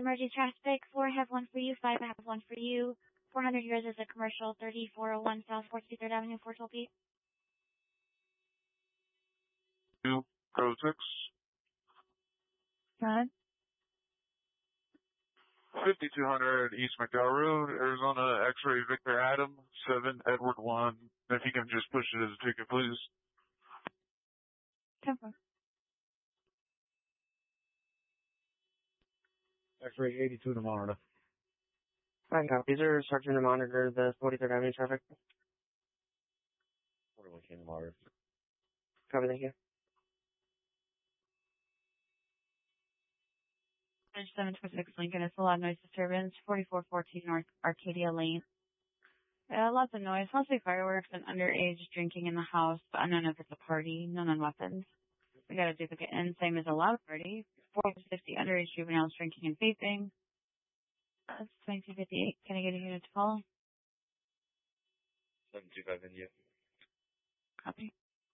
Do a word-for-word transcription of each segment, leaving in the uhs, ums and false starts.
emergency traffic. four, I have one for you. five, I have one for you. four hundred yours is a commercial. thirty-four oh one South forty-third Avenue, Fort Tulpe. two, Pro six. Go ahead. fifty-two hundred East McDowell Road, Arizona, X-ray Victor Adam, seven Edward one. If you can just push it as a ticket, please. ten four. X-ray eighty-two to monitor. Fine copies are Sergeant to monitor the forty-third Avenue traffic. forty-one K to monitor. Copy, thank you. seven twenty-six Lincoln, it's a lot of noise disturbance. forty-four fourteen North Arcadia Lane. Uh, lots of noise, mostly fireworks and underage drinking in the house, but unknown if it's a party, none on weapons. We got a duplicate in, same as a loud party. four fifty underage juveniles drinking and vaping. That's twenty-two fifty-eight. Can I get a unit to follow? seven two five India. Copy.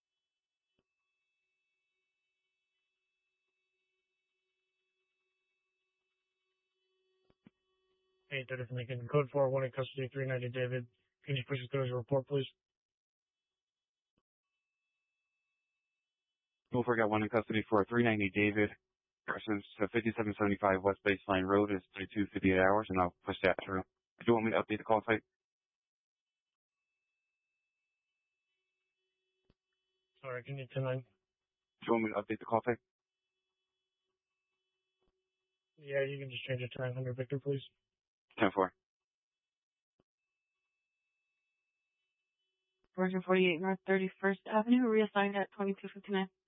eight thirty from Lincoln. Code four, one in custody, three ninety David. Can you push us through as a report, please? Don't forget one in custody for three ninety David versus fifty-seven seventy-five West Baseline Road is thirty-two fifty-eight hours, and I'll push that through. Do you want me to update the call site? Sorry, can you ten nine? Do you want me to update the call site? Yeah, you can just change it to nine hundred Victor, please. ten four. four forty-eight North thirty-first Avenue, reassigned at twenty-two fifty-nine.